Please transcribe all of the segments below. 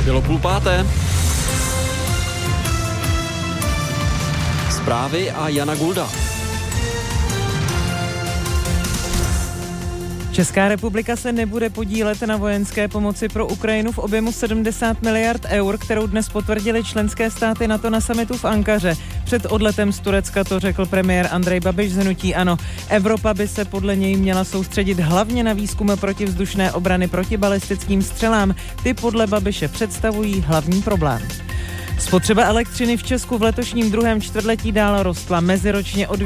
Bylo 4:30. Zprávy a Jana Gulda. Česká republika se nebude podílet na vojenské pomoci pro Ukrajinu v objemu 70 miliard eur, kterou dnes potvrdili členské státy NATO na summitu v Ankaře. Před odletem z Turecka to řekl premiér Andrej Babiš z hnutí ANO. Evropa by se podle něj měla soustředit hlavně na výzkum protivzdušné obrany proti balistickým střelám. Ty podle Babiše představují hlavní problém. Spotřeba elektřiny v Česku v letošním druhém čtvrtletí dál rostla meziročně o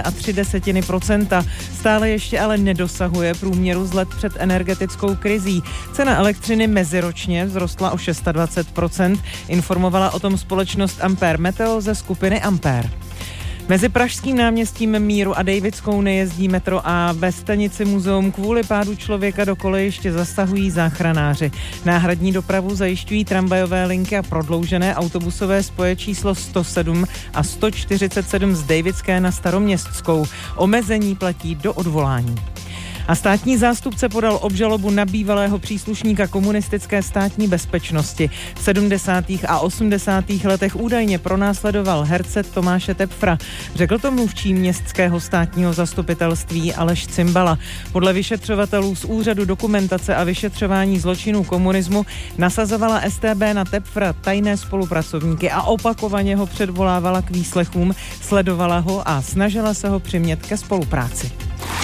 2,3%. Stále ještě ale nedosahuje průměru z let před energetickou krizí. Cena elektřiny meziročně vzrostla o 26%, informovala o tom společnost Ampere Meteo ze skupiny Ampere. Mezi pražským náměstím Míru a Davidskou nejezdí metro a ve stanici Muzeum kvůli pádu člověka do kolejiště zasahují záchranáři. Náhradní dopravu zajišťují tramvajové linky a prodloužené autobusové spoje číslo 107 a 147 z Davidské na Staroměstskou. Omezení platí do odvolání. A státní zástupce podal obžalobu na bývalého příslušníka komunistické státní bezpečnosti. V 70. a 80. letech údajně pronásledoval herce Tomáše Tepfra. Řekl to mluvčí městského státního zastupitelství Aleš Cimbala. Podle vyšetřovatelů z Úřadu dokumentace a vyšetřování zločinů komunismu nasazovala StB na Tepfra tajné spolupracovníky a opakovaně ho předvolávala k výslechům, sledovala ho a snažila se ho přimět ke spolupráci.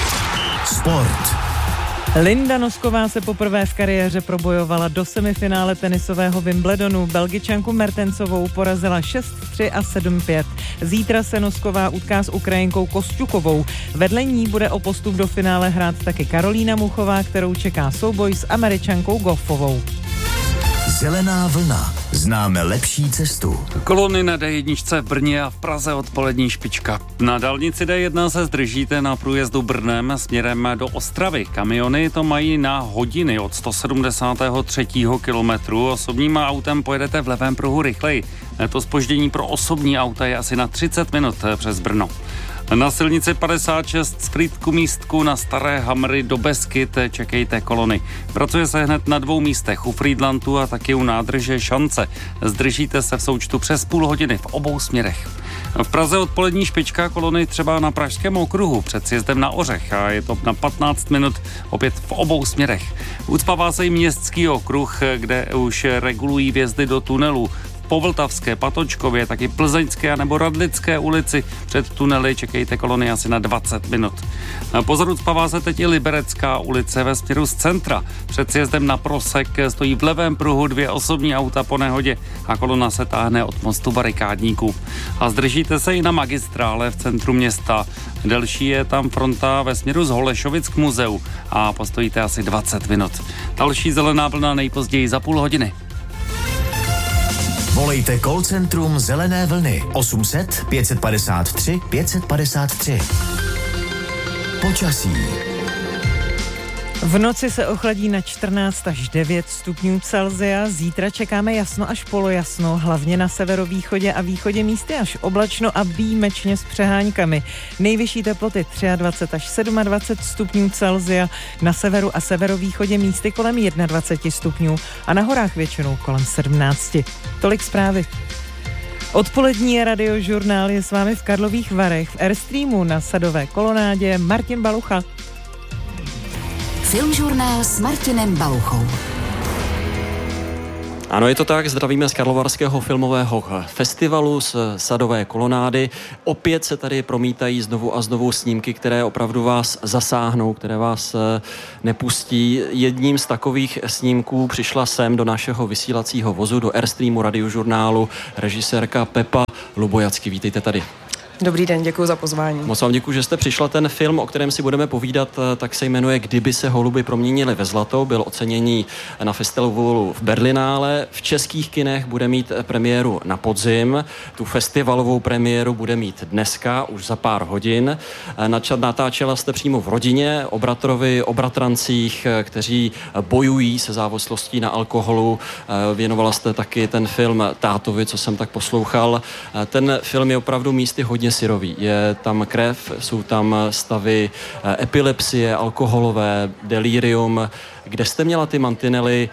Sport. Linda Nosková se poprvé v kariéře probojovala do semifinále tenisového Wimbledonu. Belgičanku Mertensovou porazila 6-3 a 7-5. Zítra se Nosková utká s Ukrajinkou Kostjukovou. Vedle ní bude o postup do finále hrát taky Karolína Muchová, kterou čeká souboj s Američankou Goffovou. Zelená vlna. Známe lepší cestu. Kolony na D1 v Brně a v Praze odpolední špička. Na dálnici D1 se zdržíte na průjezdu Brnem směrem do Ostravy. Kamiony to mají na hodiny od 173. kilometru. Osobním autem pojedete v levém pruhu rychleji. To zpoždění pro osobní auta je asi na 30 minut přes Brno. Na silnici 56 z Frýdku Místku na Staré Hamry do Beskyt čekejte kolony. Pracuje se hned na 2 místech, u Frýdlantu a taky u nádrže Šance. Zdržíte se v součtu přes půl hodiny v obou směrech. V Praze odpolední špička, kolony třeba na Pražském okruhu před sjezdem na Ořech a je to na 15 minut opět v obou směrech. Ucpává se i Městský okruh, kde už regulují vjezdy do tunelů. Po Vltavské, Patočkově, taky Plzeňské nebo Radlické ulici před tunely čekejte kolony asi na 20 minut. Pozor, ucpává se teď i Liberecká ulice ve směru z centra. Před sjezdem na Prosek stojí v levém pruhu 2 osobní auta po nehodě a kolona se táhne od mostu Barikádníků. A zdržíte se i na Magistrále v centru města. Delší je tam fronta ve směru z Holešovic k muzeu a postojíte asi 20 minut. Další zelená vlna nejpozději za půl hodiny. Volejte call centrum Zelené vlny 800 553 553. Počasí. V noci se ochladí na 14 až 9 stupňů Celsia. Zítra čekáme jasno až polojasno, hlavně na severovýchodě a východě místy až oblačno a výjimečně s přeháňkami. Nejvyšší teploty 23 až 27 stupňů Celsia, na severu a severovýchodě místy kolem 21 stupňů a na horách většinou kolem 17. Tolik zprávy. Odpolední radiožurnál je s vámi v Karlových Varech, v Airstreamu na Sadové kolonádě Martin Balucha. Filmžurnál s Martinem Baluchou. Ano, je to tak, zdravíme z Karlovarského filmového festivalu z Sadové kolonády. Opět se tady promítají znovu a znovu snímky, které opravdu vás zasáhnou, které vás nepustí. Jedním z takových snímků přišla sem do našeho vysílacího vozu, do Airstreamu radiožurnálu, režisérka Pepa Lubojacky. Vítejte tady. Dobrý den, děkuji za pozvání. Moc vám děkuji, že jste přišla. Ten film, o kterém si budeme povídat, tak se jmenuje Kdyby se holuby proměnily ve zlato. Byl oceněný na festivalu v Berlinále. V českých kinech bude mít premiéru na podzim. Tu festivalovou premiéru bude mít dneska, už za pár hodin. Natáčela jste přímo v rodině, o bratrovi, o bratrancích, kteří bojují se závislostí na alkoholu. Věnovala jste taky ten film tátovi, co jsem tak poslouchal. Ten film je opravdu místy hodně syrový. Je tam krev, jsou tam stavy epilepsie, alkoholové, delirium. Kde jste měla ty mantinely?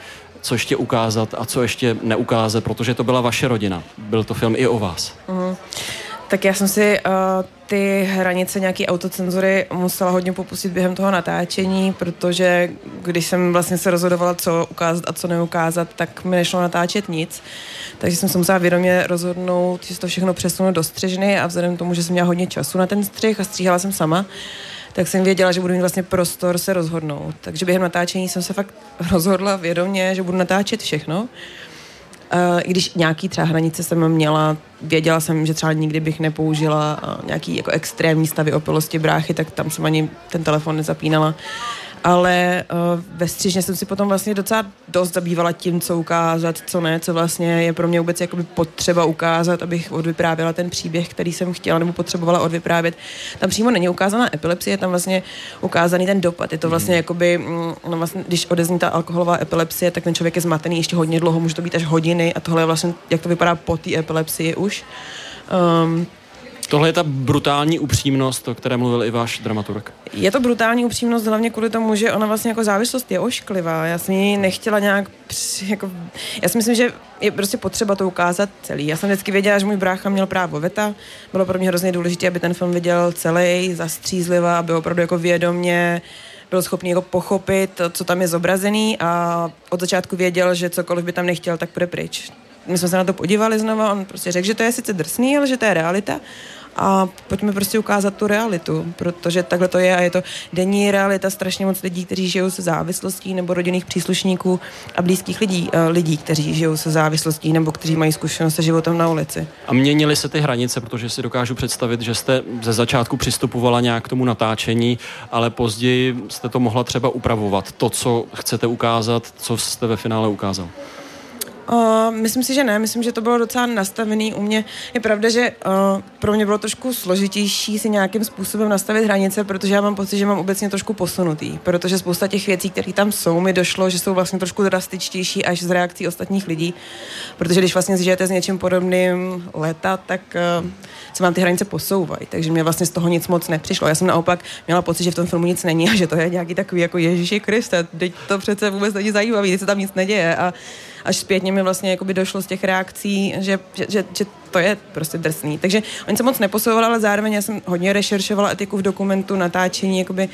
co ještě ukázat a co ještě neukázat, protože to byla vaše rodina. Byl to film i o vás. Tak já jsem si ty hranice nějaký autocenzury musela hodně popustit během toho natáčení, protože když jsem vlastně se rozhodovala, co ukázat a co neukázat, tak mi nešlo natáčet nic. Takže jsem se musela vědomě rozhodnout, že to všechno přesunu do střižny a vzhledem k tomu, že jsem měla hodně času na ten střih a stříhala jsem sama, tak jsem věděla, že budu mít vlastně prostor se rozhodnout. Takže během natáčení jsem se fakt rozhodla vědomě, že budu natáčet všechno. I když nějaký třeba hranice jsem měla, věděla jsem, že třeba nikdy bych nepoužila nějaký jako extrémní stavy opilosti bráchy, tak tam jsem ani ten telefon nezapínala. Ale ve střižně jsem si potom vlastně docela dost zabývala tím, co ukázat, co ne, co vlastně je pro mě vůbec jakoby potřeba ukázat, abych odvyprávěla ten příběh, který jsem chtěla nebo potřebovala odvyprávět. Tam přímo není ukázaná epilepsie, je tam vlastně ukázaný ten dopad. Je to vlastně jakoby, no vlastně, když odezní ta alkoholová epilepsie, tak ten člověk je zmatený ještě hodně dlouho, může to být až hodiny a tohle je vlastně, jak to vypadá po té epilepsii už. Tohle je ta brutální upřímnost, o které mluvil i váš dramaturg. Je to brutální upřímnost hlavně kvůli tomu, že ona vlastně jako závislost je ošklivá. Já jsem ji nechtěla nějak jako, já si myslím, že je prostě potřeba to ukázat celý. Já jsem vždycky věděla, že můj brácha měl právo veta. Bylo pro mě hrozně důležité, aby ten film viděl celý, zastřízlivá, aby opravdu jako vědomě byl schopný jako pochopit, co tam je zobrazený a od začátku věděl, že cokoliv by tam nechtěl, tak půjde pryč. My jsme se na to podívali znova, on prostě řekl, že to je sice drsný, ale že to je realita a pojďme prostě ukázat tu realitu, protože takhle to je a je to denní realita strašně moc lidí, kteří žijou se závislostí nebo rodinných příslušníků a blízkých lidí, kteří žijou se závislostí nebo kteří mají zkušenost se životem na ulici. A měnily se ty hranice, protože si dokážu představit, že jste ze začátku přistupovala nějak k tomu natáčení, ale později jste to mohla třeba upravovat, to, co chcete ukázat, co jste ve finále ukázal. Myslím si, že ne. Myslím, že to bylo docela nastavený u mě. Je pravda, že pro mě bylo trošku složitější si nějakým způsobem nastavit hranice, protože já mám pocit, že mám obecně trošku posunutý. Protože spousta těch věcí, které tam jsou, mi došlo, že jsou vlastně trošku drastičtější až z reakcí ostatních lidí. Protože když vlastně žijete s něčím podobným léta, tak se vám ty hranice posouvají. Takže mě vlastně z toho nic moc nepřišlo. Já jsem naopak měla pocit, že v tom filmu nic není a že to je nějaký takový jako Ježíši Kriste, teď to přece vůbec není zajímavý, teď se tam nic neděje a až zpětně mi vlastně jakoby došlo z těch reakcí, že to je prostě drsný. Takže oni se moc neposouvali, ale zároveň já jsem hodně rešeršovala etiku v dokumentu, natáčení, jakoby,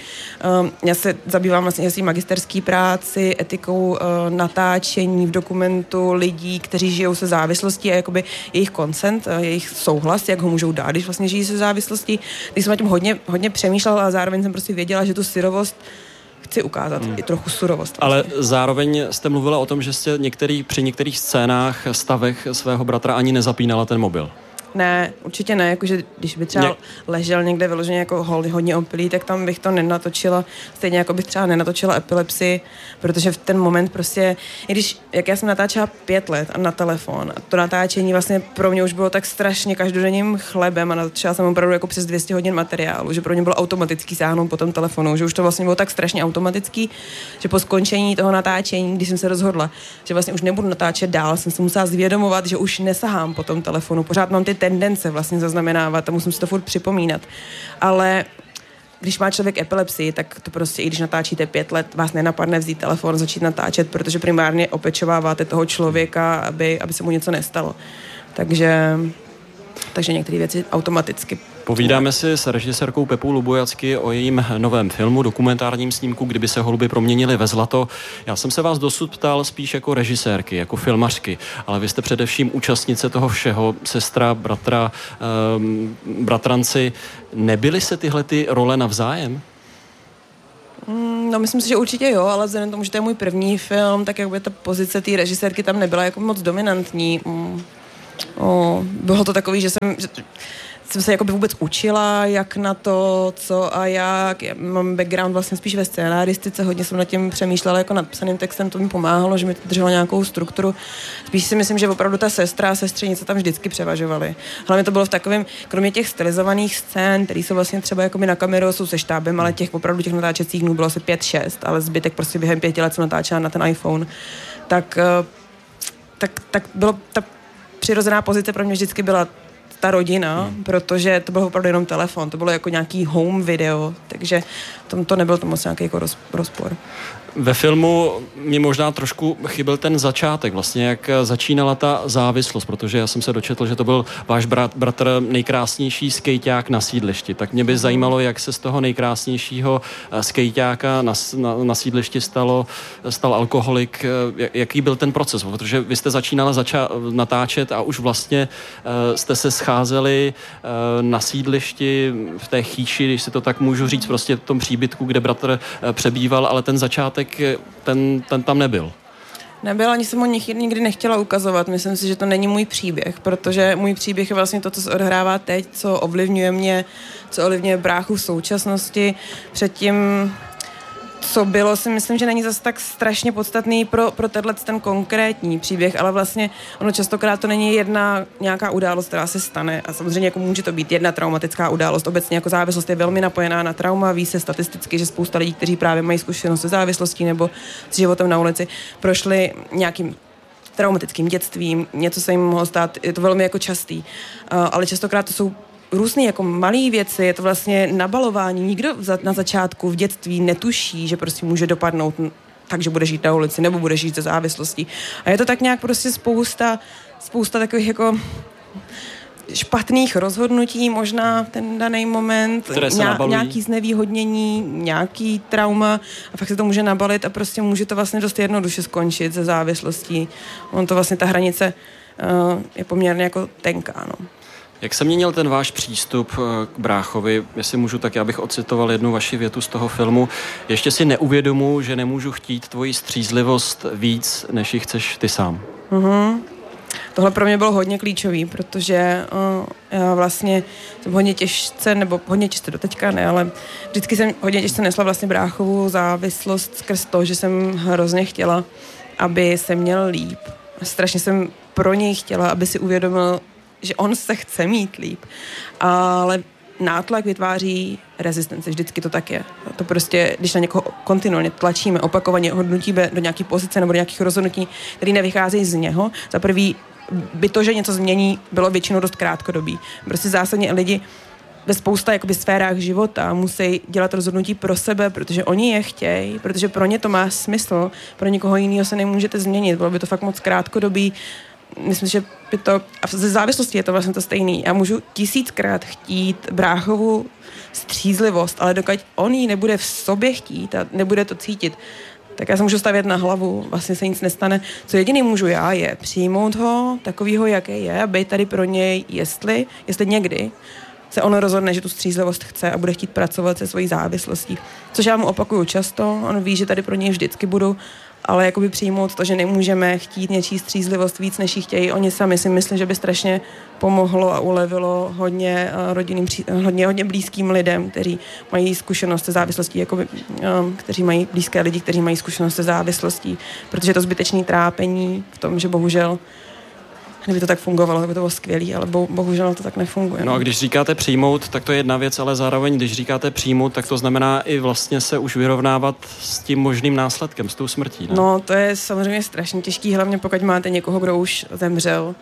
já se zabývám vlastně svým magisterský práci, etikou natáčení v dokumentu lidí, kteří žijou se závislostí a jakoby jejich consent, jejich souhlas, jak ho můžou dát, když vlastně žijí se závislostí. Když jsem na tím hodně přemýšlela a zároveň jsem prostě věděla, že tu syrovost chci ukázat, i trochu surovost. Vlastně. Ale zároveň jste mluvila o tom, že jste při některých scénách, stavech svého bratra ani nezapínala ten mobil. Ne, určitě ne, jakože když by třeba ležel někde vyloženě jako hodně opilý, tak tam bych to nenatočila, stejně jako bych třeba nenatočila epilepsii, protože v ten moment prostě, i když, jak já jsem natáčela 5 let a na telefon, a to natáčení vlastně pro mě už bylo tak strašně každodenním chlebem a natáčela jsem opravdu jako přes 200 hodin materiálu, že pro mě bylo automatický sáhnout po tom telefonu, že už to vlastně bylo tak strašně automatický, že po skončení toho natáčení, když jsem se rozhodla, že vlastně už nebudu natáčet dál, jsem se musela zvědomovat, že už nesahám po tom telefonu, pořád mám ty tendence vlastně zaznamenávat a musím si to furt připomínat. Ale když má člověk epilepsii, tak to prostě, i když natáčíte 5 let, vás nenapadne vzít telefon, začít natáčet, protože primárně opečováváte toho člověka, aby se mu něco nestalo. Takže některé věci automaticky. Povídáme si s režisérkou Pepou Lubojacky o jejím novém filmu, dokumentárním snímku Kdyby se holuby proměnily ve zlato. Já jsem se vás dosud ptal spíš jako režisérky, jako filmařky, ale vy jste především účastnice toho všeho, sestra, bratra, bratranci. Nebyly se tyhle ty role navzájem? No, myslím si, že určitě jo, ale vzhledem k tomu, že to je můj první film, tak jakby ta pozice té režisérky tam nebyla jako moc dominantní. Bylo to takový, že jsem se jakoby vůbec učila, jak na to, co a jak. Já mám background vlastně spíš ve scénáristice, hodně jsem nad tím přemýšlela jako nad psaným textem, to mi pomáhalo, že mi to drželo nějakou strukturu. Spíš si myslím, že opravdu ta sestra a sestřenice tam vždycky převažovaly. Hlavně to bylo v takovém, kromě těch stylizovaných scén, které jsou vlastně třeba jakoby na kameru, jsou se štábem, ale těch opravdu těch natáčecích dnů bylo asi 5-6, ale zbytek prostě během 5 let jsem natáčela na ten iPhone. Tak bylo ta přirozená pozice pro mě vždycky byla ta rodina, protože to byl opravdu jenom telefon, to bylo jako nějaký home video, takže to nebyl to moc nějaký jako rozpor. Ve filmu mi možná trošku chyběl ten začátek, vlastně jak začínala ta závislost, protože já jsem se dočetl, že to byl váš bratr nejkrásnější skejťák na sídlišti. Tak mě by zajímalo, jak se z toho nejkrásnějšího skejťáka na sídlišti stal alkoholik. Jaký byl ten proces? Protože vy jste začínala natáčet a už vlastně jste se scházeli na sídlišti v té chýši, když si to tak můžu říct, prostě v tom příbytku, kde bratr přebýval, ale ten začátek ten tam nebyl. Nebyl, ani jsem ho nikdy nechtěla ukazovat. Myslím si, že to není můj příběh, protože můj příběh je vlastně to, co se odhrává teď, co ovlivňuje mě, co ovlivňuje bráchu v současnosti. Předtím, co bylo, si myslím, že není zase tak strašně podstatný pro ten konkrétní příběh, ale vlastně ono častokrát to není jedna nějaká událost, která se stane a samozřejmě jako může to být jedna traumatická událost. Obecně jako závislost je velmi napojená na trauma, ví se statisticky, že spousta lidí, kteří právě mají zkušenost se závislostí nebo s životem na ulici, prošli nějakým traumatickým dětstvím, něco se jim mohlo stát, je to velmi jako častý, ale častokrát to jsou různé jako malé věci, je to vlastně nabalování. Nikdo na začátku v dětství netuší, že prostě může dopadnout tak, že bude žít na ulici nebo bude žít ze závislostí. A je to tak nějak prostě spousta takových jako špatných rozhodnutí, možná ten daný moment, nějaký znevýhodnění, nějaký trauma a fakt se to může nabalit a prostě může to vlastně dost jednoduše skončit ze závislostí. On to vlastně ta hranice je poměrně jako tenká, no. Jak se měnil ten váš přístup k bráchovi? Jestli můžu, tak já bych ocitoval jednu vaši větu z toho filmu. Ještě si neuvědomuji, že nemůžu chtít tvoji střízlivost víc, než ji chceš ty sám. Tohle pro mě bylo hodně klíčový, protože já vlastně jsem hodně těžce doteďka ne, ale vždycky jsem hodně těžce nesla vlastně bráchovou závislost skrz to, že jsem hrozně chtěla, aby se měl líp. Strašně jsem pro něj chtěla, aby si uvědomil, že on se chce mít líp, ale nátlak vytváří rezistenci, vždycky to tak je. To prostě, když na někoho kontinuálně tlačíme, opakovaně hodnotíme do nějaké pozice nebo do nějakých rozhodnutí, které nevycházejí z něho, za prvý by to, že něco změní, bylo většinou dost krátkodobý. Prostě zásadně lidi ve spousta jakoby sférách života musí dělat rozhodnutí pro sebe, protože oni je chtějí, protože pro ně to má smysl, pro někoho jiného se nemůžete změnit, bylo by to fakt moc krátkodobý. Myslím, že by to, a ze závislosti je to vlastně to stejný. Já můžu 1000krát chtít bráchovu střízlivost, ale dokud on ji nebude v sobě chtít a nebude to cítit, tak já se můžu stavět na hlavu, vlastně se nic nestane. Co jediný můžu já je přijmout ho takovýho, jaký je, a být tady pro něj, jestli někdy se on rozhodne, že tu střízlivost chce a bude chtít pracovat se svojí závislostí. Což já mu opakuju často, on ví, že tady pro něj vždycky budu, ale jakoby přijmout to, že nemůžeme chtít něčí střízlivost víc, než ji chtějí. Oni sami si myslím, že by strašně pomohlo a ulevilo hodně rodinným, hodně blízkým lidem, kteří mají zkušenost se závislostí, jakoby, kteří mají blízké lidi, kteří mají zkušenost se závislostí, protože je to zbytečný trápení v tom, že bohužel kdyby to tak fungovalo, tak by to bylo skvělý, ale bohužel to tak nefunguje. No a když říkáte přijmout, tak to je jedna věc, ale zároveň, když říkáte přijmout, tak to znamená i vlastně se už vyrovnávat s tím možným následkem, s tou smrtí, ne? No, to je samozřejmě strašně těžký, hlavně pokud máte někoho, kdo už zemřel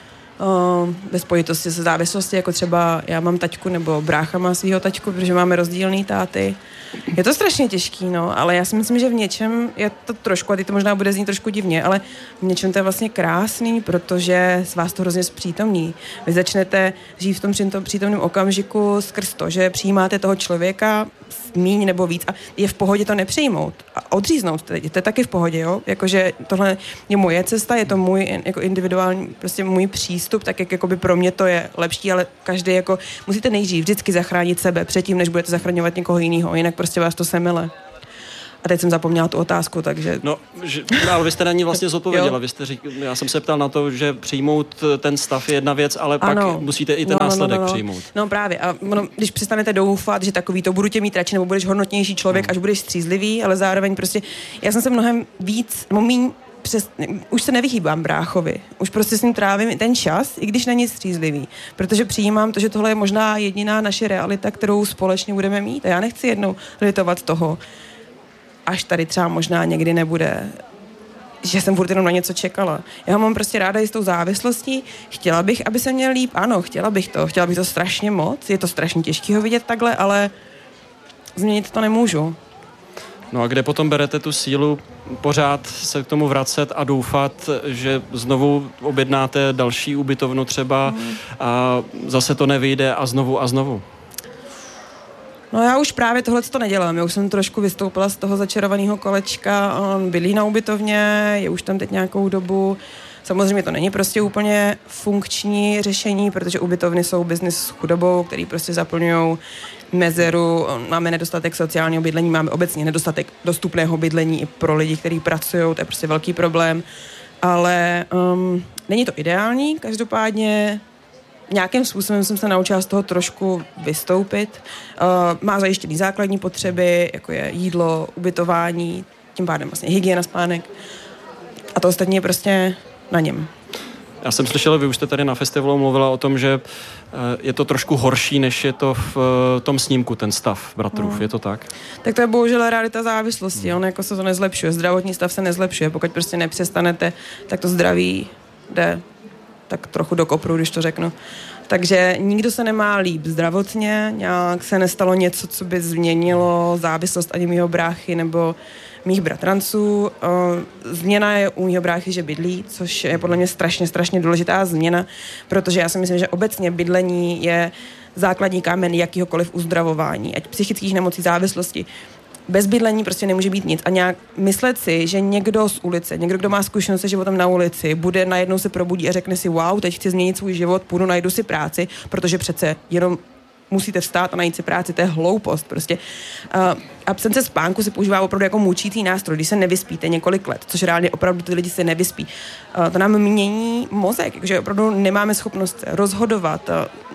ve spojitosti se závislostí, jako třeba já mám taťku, nebo brácha má svýho taťku, protože máme rozdílný táty. Je to strašně těžký, no, ale já si myslím, že v něčem je to trošku, a teď to možná bude znít trošku divně, ale v něčem to je vlastně krásný, protože z vás to hrozně zpřítomní. Vy začnete žít v tom přítomném okamžiku skrz to, že přijímáte toho člověka míň nebo víc a je v pohodě to nepřijmout a odříznout. To je taky v pohodě, jo? Jakože tohle je moje cesta, je to můj jako individuální, prostě můj přístup, tak jak jakoby pro mě to je lepší, ale každý jako musíte nejdřív vždycky zachránit sebe předtím, než budete zachraňovat někoho jiného, jinak prostě vás to semele. A teď jsem zapomněla tu otázku, takže... No, ale vy jste na ní vlastně zodpověděla. Vy jste já jsem se ptal na to, že přijmout ten stav je jedna věc, ale ano, pak musíte i ten následek přijmout. No právě. A když přestanete doufat, že takový to budu tě mít radši, nebo budeš hodnotnější člověk, až budeš střízlivý, ale zároveň prostě... Já jsem se mnohem víc, už se nevyhýbám bráchovi. Už prostě s ním trávím ten čas, i když není střízlivý. Protože přijímám to, že tohle je možná jediná naše realita, kterou společně budeme mít. A já nechci jednou litovat toho, až tady třeba možná někdy nebude, že jsem furt jenom na něco čekala. Já ho mám prostě ráda i s tou závislostí. Chtěla bych, aby se měl líp. Ano, chtěla bych to strašně moc. Je to strašně těžký ho vidět takhle, ale změnit to nemůžu. No a kde potom berete tu sílu pořád se k tomu vracet a doufat, že znovu objednáte další ubytovnu třeba a zase to nevyjde a znovu? No já už právě tohle to nedělám. Já už jsem trošku vystoupila z toho začarovaného kolečka. On bydlí na ubytovně, je už tam teď nějakou dobu. Samozřejmě to není prostě úplně funkční řešení, protože ubytovny jsou biznis s chudobou, který prostě zaplňují mezeru. Máme nedostatek sociálního bydlení, máme obecně nedostatek dostupného bydlení i pro lidi, kteří pracují, to je prostě velký problém. Ale není to ideální, každopádně nějakým způsobem jsem se naučila z toho trošku vystoupit. Má zajištěný základní potřeby, jako je jídlo, ubytování, tím pádem vlastně hygiena, spánek. A to ostatní je prostě na něm. Já jsem slyšel, vy už jste tady na festivalu mluvila o tom, že je to trošku horší, než je to v tom snímku, ten stav bratrův. Je to tak? Tak to je bohužel realita závislosti. On jako se to nezlepšuje. Zdravotní stav se nezlepšuje. Pokud prostě nepřestanete, tak to zdraví jde tak trochu do kopru, když to řeknu. Takže nikdo se nemá líp zdravotně, nějak se nestalo něco, co by změnilo závislost ani mýho bráchy nebo mých bratranců. Změna je u mýho bráchy, že bydlí, což je podle mě strašně důležitá změna, protože já si myslím, že obecně bydlení je základní kámen jakýhokoliv uzdravování, ať psychických nemocí, závislosti. Bez bydlení prostě nemůže být nic. A nějak myslet si, že někdo z ulice, někdo, kdo má zkušenost se životem na ulici, bude najednou se probudí a řekne si, wow, teď chci změnit svůj život, půjdu, najdu si práci, protože přece jenom musíte vstát a najít si práci, to je hloupost prostě. Absence spánku se používá opravdu jako mučící nástroj, když se nevyspíte několik let, což reálně opravdu ty lidi se nevyspí. To nám mění mozek, že opravdu nemáme schopnost rozhodovat.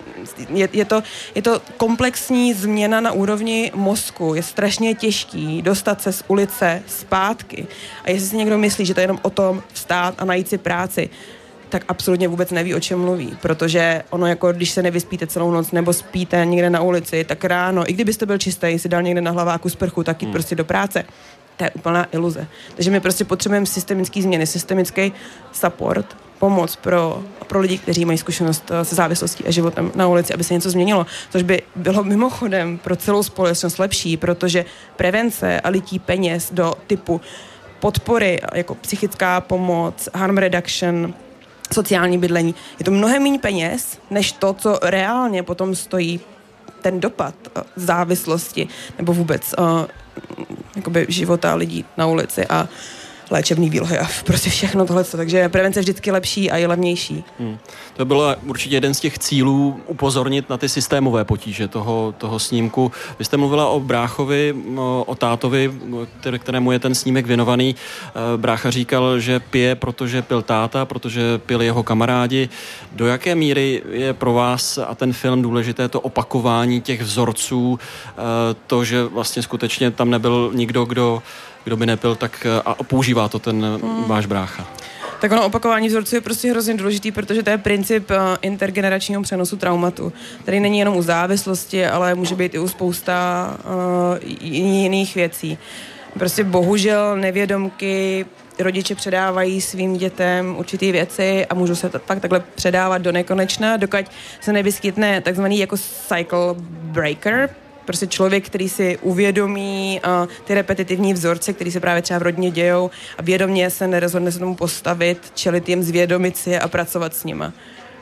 Je to komplexní změna na úrovni mozku. Je strašně těžký dostat se z ulice zpátky. A jestli si někdo myslí, že to je jenom o tom vstát a najít si práci, tak absolutně vůbec neví, o čem mluví. Protože ono jako, když se nevyspíte celou noc nebo spíte někde na ulici, tak ráno, i kdybyste byl čistý, si dal někde na hlaváku sprchu, tak jít prostě do práce. To je úplná iluze. Takže my prostě potřebujeme systemický změny, systemický support, pomoc pro lidi, kteří mají zkušenost se závislostí a životem na ulici, aby se něco změnilo. Což by bylo mimochodem pro celou společnost lepší, protože prevence a lití peněz do typu podpory, jako psychická pomoc, harm reduction, sociální bydlení, je to mnohem méně peněz, než to, co reálně potom stojí ten dopad závislosti nebo vůbec jakoby života lidí na ulici a léčebný výlohy a prostě všechno tohleto. Takže prevence je vždycky lepší a je levnější. To bylo určitě jeden z těch cílů upozornit na ty systémové potíže toho snímku. Vy jste mluvila o bráchovi, o tátovi, kterému je ten snímek věnovaný. Brácha říkal, že pije, protože pil táta, protože pili jeho kamarádi. Do jaké míry je pro vás a ten film důležité to opakování těch vzorců, to, že vlastně skutečně tam nebyl nikdo, kdo by nepil, tak a používá to ten váš brácha? Tak ono opakování vzorců je prostě hrozně důležitý, protože to je princip intergeneračního přenosu traumatu, který není jenom u závislosti, ale může být i u spousta jiných věcí. Prostě bohužel nevědomky rodiče předávají svým dětem určitý věci a můžou se pak takhle předávat do nekonečna, dokud se nevyskytne takzvaný jako cycle breaker, prostě člověk, který si uvědomí ty repetitivní vzorce, které se právě třeba v rodině dějou a vědomě se nerozhodne se tomu postavit, čelit jim, zvědomit si je a pracovat s nima.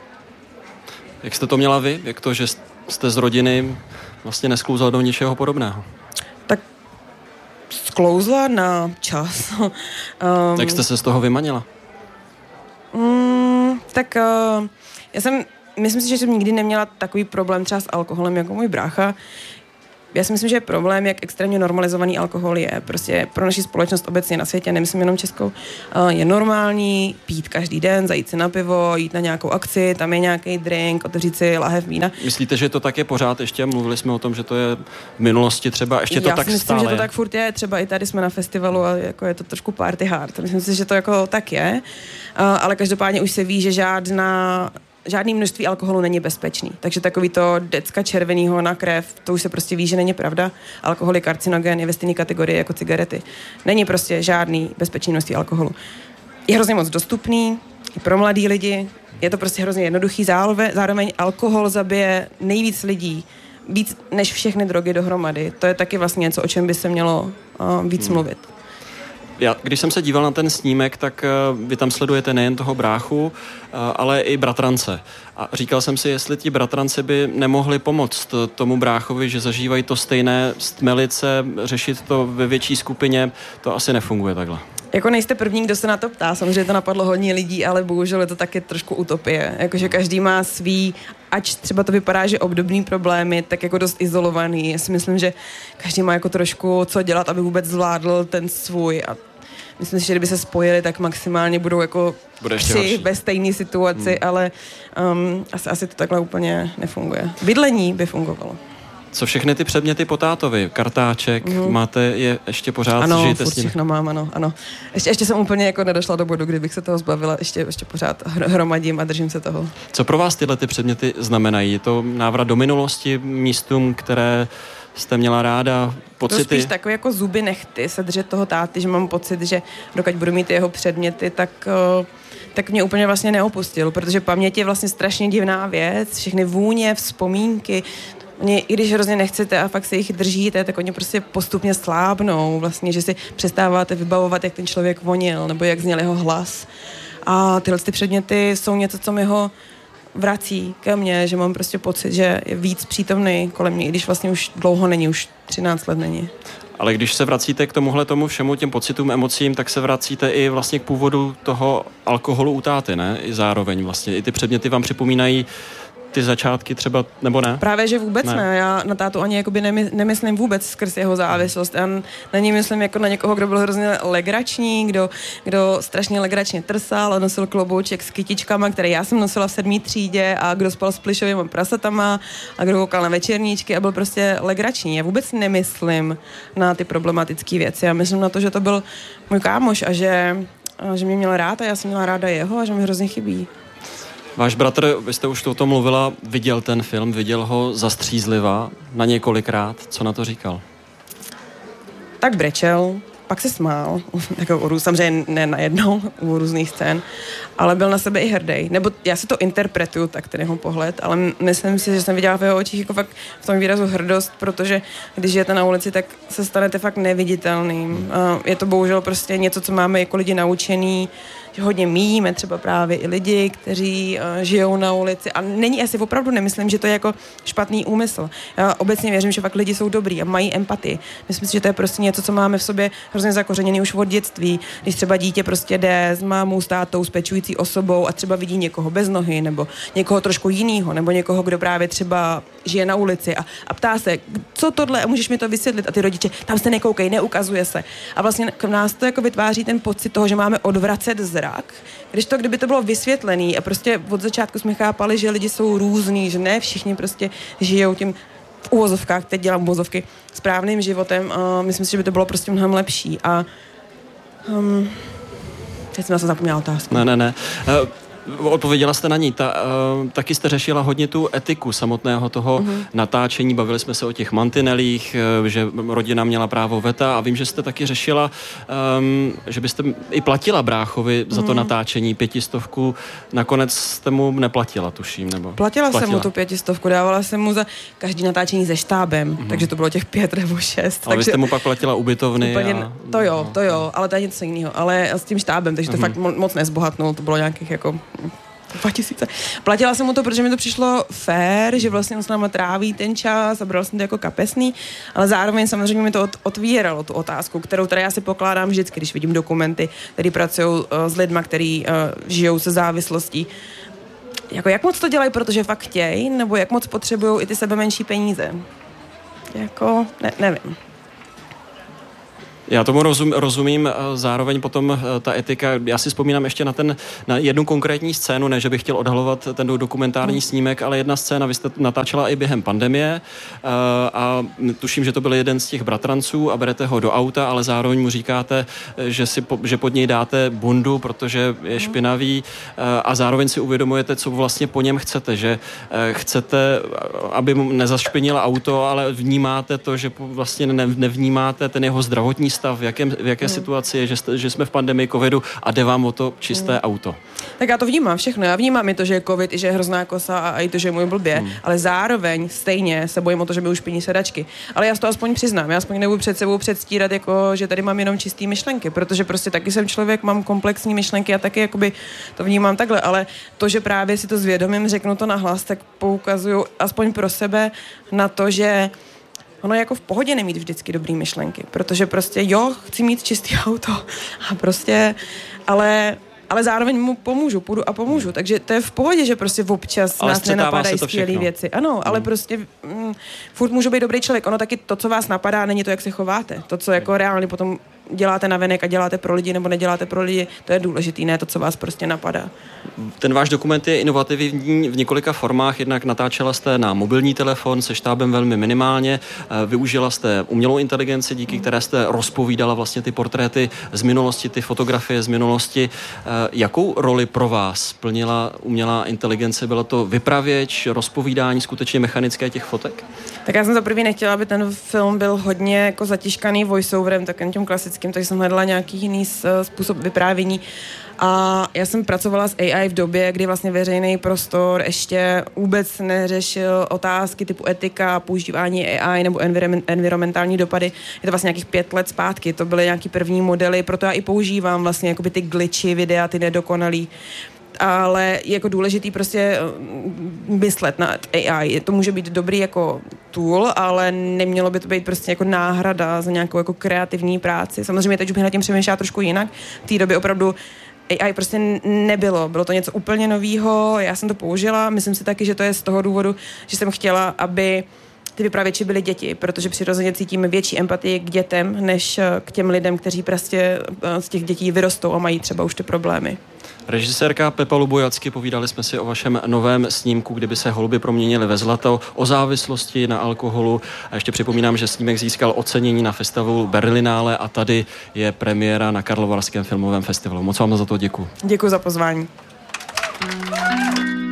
Jak jste to měla vy? Jak to, že jste z rodiny vlastně nesklouzla do ničeho podobného? Tak sklouzla na čas. Jak jste se z toho vymanila? Myslím si, že jsem nikdy neměla takový problém třeba s alkoholem jako můj brácha. Já si myslím, že je problém, jak extrémně normalizovaný alkohol je. Prostě pro naši společnost obecně na světě, nemyslím jenom Českou, je normální pít každý den, zajít si na pivo, jít na nějakou akci, tam je nějaký drink, otevřít si láhev vína. Myslíte, že to tak je pořád ještě? Mluvili jsme o tom, že to je v minulosti třeba ještě to tak stále. Já si myslím, že to tak furt je. Třeba i tady jsme na festivalu a jako je to trošku party hard. Myslím si, že to jako tak je. Ale každopádně už se ví, že žádný množství alkoholu není bezpečný. Takže takový to decka červenýho na krev, to už se prostě ví, že není pravda. Alkohol je karcinogen, je ve stejné kategorii jako cigarety. Není prostě žádný bezpečný množství alkoholu. Je hrozně moc dostupný i pro mladý lidi. Je to prostě hrozně jednoduchý. Zároveň alkohol zabije nejvíc lidí víc než všechny drogy dohromady. To je taky vlastně něco, o čem by se mělo víc mluvit. Já, když jsem se díval na ten snímek, tak vy tam sledujete nejen toho bráchu, ale i bratrance. A říkal jsem si, jestli ti bratranci by nemohli pomoct tomu bráchovi, že zažívají to stejné, stmelit se, řešit to ve větší skupině, to asi nefunguje takhle. Jako nejste první, kdo se na to ptá, samozřejmě to napadlo hodně lidí, ale bohužel je to taky trošku utopie. Jakože každý má svý, ač třeba to vypadá, že obdobný problémy, tak jako dost izolovaný. Já si myslím, že každý má jako trošku co dělat, aby vůbec zvládl ten svůj a myslím si, že kdyby se spojili, tak maximálně budou jako tři ve stejné situaci, ale asi to takhle úplně nefunguje. Bydlení by fungovalo. Co všechny ty předměty po tátovi? Kartáček, máte je ještě pořád? Ano, žijete furt s ním? všechno mám, ano. Ještě jsem úplně jako nedošla do bodu, kdybych se toho zbavila, ještě pořád hromadím a držím se toho. Co pro vás tyhle ty předměty znamenají? Je to návrat do minulosti, místům, které jste měla ráda, pocity? To spíš takový jako zuby nechty se držet toho táty, že mám pocit, že dokud budu mít jeho předměty, tak mě úplně vlastně neopustil, protože paměť je vlastně strašně divná věc, všechny vůně, vzpomínky, oni, i když hrozně nechcete a fakt se jich držíte, tak oni prostě postupně slábnou, vlastně, že si přestáváte vybavovat, jak ten člověk vonil, nebo jak zněl jeho hlas. A tyhle ty předměty jsou něco, co mi ho vrací ke mně, že mám prostě pocit, že je víc přítomný kolem mě, i když vlastně už dlouho není, už 13 let není. Ale když se vracíte k tomu všemu, těm pocitům, emocím, tak se vracíte i vlastně k původu toho alkoholu u táty, ne? I zároveň vlastně. I ty předměty vám připomínají ty začátky třeba, nebo ne? Právě, že vůbec ne. Já na tátu ani jakoby nemyslím vůbec skrz jeho závislost. Já na ní myslím jako na někoho, kdo byl hrozně legrační, kdo strašně legračně trsal a nosil klobouček s kytičkama, které já jsem nosila v 7. třídě a kdo spal s plišovými prasatama a kdo koukal na večerníčky a byl prostě legrační. Já vůbec nemyslím na ty problematické věci. Já myslím na to, že to byl můj kámoš a že mě měl rád a já jsem měla ráda jeho a že mi hrozně chybí. Váš bratr, vy jste už o tom mluvila, viděl ten film, viděl ho zastřízliva na několikrát. Co na to říkal? Tak brečel, pak se smál, jako samozřejmě ne najednou, u různých scén, ale byl na sebe i hrdý. Nebo já si to interpretuju, tak ten jeho pohled, ale myslím si, že jsem viděla v jeho očích jako fakt v tom výrazu hrdost, protože když žijete na ulici, tak se stanete fakt neviditelným. Je to bohužel prostě něco, co máme jako lidi naučený, že hodně míjíme třeba právě i lidi, kteří žijou na ulici a asi opravdu nemyslím, že to je jako špatný úmysl. Já obecně věřím, že fakt lidi jsou dobrý a mají empatii. Myslím si, že to je prostě něco, co máme v sobě hrozně zakořeněný už od dětství. Když třeba dítě prostě jde s mámou, s tátou, s pečující osobou a třeba vidí někoho bez nohy nebo někoho trošku jinýho nebo někoho, kdo právě třeba žije na ulici a ptá se, co tohle, můžeš mi to vysvětlit, a ty rodiče, tam se nekoukej, neukazuje se. A vlastně k nás to jako vytváří ten pocit toho, že máme odvracet zrak, kdyby to bylo vysvětlený a prostě od začátku jsme chápali, že lidi jsou různý, že ne všichni prostě žijou tím v uvozovkách, teď dělám uvozovky, správným životem a myslím si, že by to bylo prostě mnohem lepší a teď jsem na to zapomněla otázku. Ne. Odpověděla jste na ní. Taky jste řešila hodně tu etiku samotného toho natáčení. Bavili jsme se o těch mantinelích, že rodina měla právo veta a vím, že jste taky řešila, že byste i platila bráchovi za to natáčení 500. Nakonec jste mu neplatila, tuším, nebo? Platila jsem mu tu 500, dávala jsem mu za každý natáčení se štábem, takže to bylo těch 5 nebo 6. Ale vy jste mu pak platila ubytovny? Úplně, to jo, ale to je něco jiného. Ale s tím štábem, takže to fakt moc nezbohatnul, to bylo nějakých jako 2000. Platila jsem mu to, protože mi to přišlo fér, že vlastně on s náma tráví ten čas a bral jsem to jako kapesný, ale zároveň samozřejmě mi to otvíralo tu otázku, kterou teda já si pokládám vždycky, když vidím dokumenty, které pracují s lidma, kteří žijou se závislostí. Jako jak moc to dělají, protože fakt chtějí, nebo jak moc potřebují i ty sebe menší peníze? Jako, nevím. Já tomu rozumím, zároveň potom ta etika, já si vzpomínám ještě na jednu konkrétní scénu, ne, že bych chtěl odhalovat ten dokumentární snímek, ale jedna scéna, vy jste natáčela i během pandemie a tuším, že to byl jeden z těch bratranců a berete ho do auta, ale zároveň mu říkáte, že pod něj dáte bundu, protože je špinavý a zároveň si uvědomujete, co vlastně po něm chcete, že chcete, aby mu nezašpinilo auto, ale vnímáte to, že vlastně nevnímáte ten jeho zdravotní stav, v jaké situaci je, že jsme v pandemii covidu a jde vám o to čisté auto. Tak já to vnímám všechno. Já vnímám i to, že je covid, i že je hrozná kosa a i to, že je můj blbě, ale zároveň stejně se bojím o to, že mi už špiní sedačky. Ale já to aspoň přiznám. Já aspoň nebudu před sebou předstírat, jako, že tady mám jenom čistý myšlenky, protože prostě taky jsem člověk, mám komplexní myšlenky a taky jakoby to vnímám takhle, ale to, že právě si to zvědomím, řeknu to nahlas, tak poukazuju aspoň pro sebe na to, že ono je jako v pohodě nemít vždycky dobrý myšlenky, protože prostě chci mít čistý auto a prostě, ale zároveň mu půjdu a pomůžu, takže to je v pohodě, že prostě občas nás nenapadají skvělé věci. Ano, ale prostě furt můžu být dobrý člověk. Ono taky to, co vás napadá, není to, jak se chováte. To, co jako reálně potom děláte navenek a děláte pro lidi nebo neděláte pro lidi, to je důležitý, ne to, co vás prostě napadá. Ten váš dokument je inovativní v několika formách, jednak natáčela jste na mobilní telefon se štábem velmi minimálně, využila jste umělou inteligenci, díky které jste rozpovídala vlastně ty portréty z minulosti, ty fotografie z minulosti. Jakou roli pro vás plnila umělá inteligence? Bylo to vypravěč, rozpovídání skutečně mechanické těch fotek? Tak já jsem za první nechtěla, aby ten film byl hodně jako zatížkaný voiceoverem, takovým tím klasickým, takže jsem hledala nějaký jiný způsob vyprávění. A já jsem pracovala s AI v době, kdy vlastně veřejný prostor ještě vůbec neřešil otázky typu etika, používání AI nebo environmentální dopady. Je to vlastně nějakých 5 let zpátky, to byly nějaký první modely, proto já i používám vlastně jakoby ty glitchy videa, ty nedokonalý. Ale je jako důležitý prostě myslet na AI. To může být dobrý jako tool, ale nemělo by to být prostě jako náhrada za nějakou jako kreativní práci. Samozřejmě teď už bych nad tím přemýšlela trošku jinak. V té době opravdu AI prostě nebylo. Bylo to něco úplně novýho, já jsem to použila. Myslím si taky, že to je z toho důvodu, že jsem chtěla, aby ty vypravěči byly děti, protože přirozeně cítíme větší empatii k dětem, než k těm lidem, kteří prostě z těch dětí vyrostou a mají třeba už ty problémy. Režisérka Pepa Lubojacky, povídali jsme si o vašem novém snímku, Kdyby se holuby proměnily ve zlato, o závislosti na alkoholu. A ještě připomínám, že snímek získal ocenění na festivalu Berlinále a tady je premiéra na Karlovarském filmovém festivalu. Moc vám za to děkuji. Děkuji za pozvání.